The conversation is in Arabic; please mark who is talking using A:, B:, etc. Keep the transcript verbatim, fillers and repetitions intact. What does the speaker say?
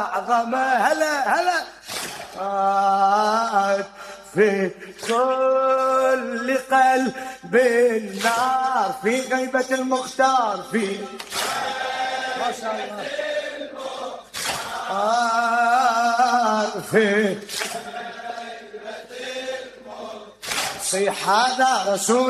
A: عظمة هلا هلا في كل قلب النار في غيبة المختار في ما شاء الله في صيح هذا رسول